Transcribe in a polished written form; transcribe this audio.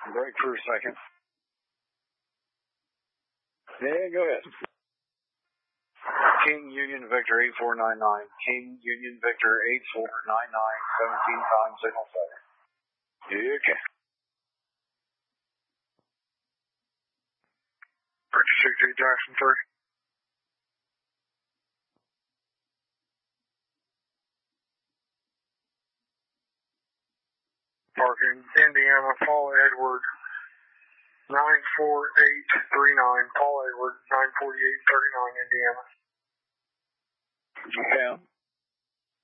Break for a second. Yeah, go ahead. King Union Victor 8499. King Union Victor 8499. 17 times signal failure. Okay. Purchase 68 Jackson 3. Parking, Indiana, Paul Edward, 94839. Paul Edward, 94839, Indiana. Yeah.